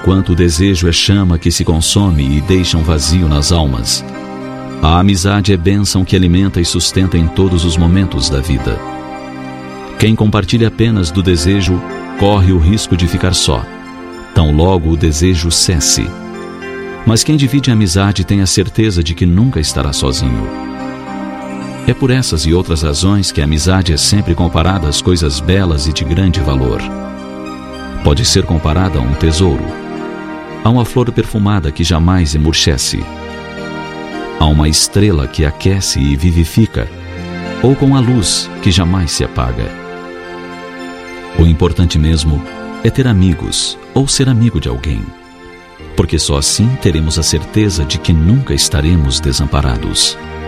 Enquanto o desejo é chama que se consome e deixa um vazio nas almas, a amizade é bênção que alimenta e sustenta em todos os momentos da vida. Quem compartilha apenas do desejo corre o risco de ficar só, tão logo o desejo cesse. Mas quem divide a amizade tem a certeza de que nunca estará sozinho. É por essas e outras razões que a amizade é sempre comparada às coisas belas e de grande valor. Pode ser comparada a um tesouro, a uma flor perfumada que jamais emurchece, a uma estrela que aquece e vivifica, ou com a luz que jamais se apaga. O importante mesmo é ter amigos ou ser amigo de alguém, porque só assim teremos a certeza de que nunca estaremos desamparados.